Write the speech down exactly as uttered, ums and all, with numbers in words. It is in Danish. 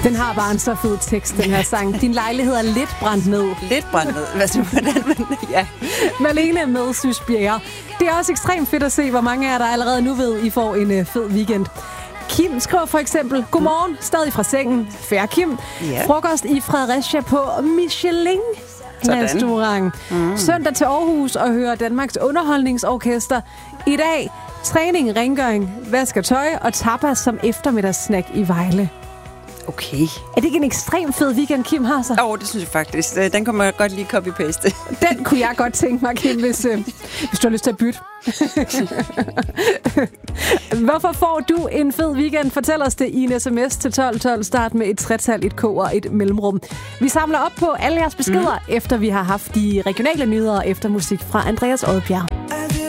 Den har bare en så fed tekst, den her sang. Din lejlighed er lidt brændt ned. Lidt brændt ned. Hvad så, hvordan, men, ja. Malene med Sys Bjerre. Det er også ekstremt fedt at se, hvor mange af jer, der allerede nu ved, I får en uh, fed weekend. Kim skriver for eksempel, godmorgen, stadig fra sengen. Færre Kim. Ja. Frokost i Fredericia på Michelin-restaurant. Mm. Søndag til Aarhus og høre Danmarks Underholdningsorkester. I dag træning, rengøring, vask af tøj og tapas som eftermiddagssnack i Vejle. Okay. Er det ikke en ekstrem fed weekend, Kim har så? Åh, oh, det synes jeg faktisk. Den kan man godt lige copy-paste. Den kunne jeg godt tænke mig, Kim, hvis, øh, hvis du har lyst til at bytte. Hvorfor får du en fed weekend? Fortæl os det i en sms til tolv tolv. Start med et tretal, et k og et mellemrum. Vi samler op på alle jeres beskeder, mm. efter vi har haft de regionale nyheder efter musik fra Andreas Odbjerg.